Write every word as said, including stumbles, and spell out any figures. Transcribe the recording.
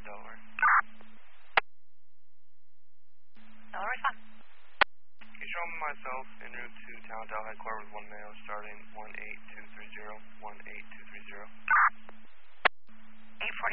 Delaware. Delaware, fine. Can you show myself en route to Town Del headquarters with one male starting one eight two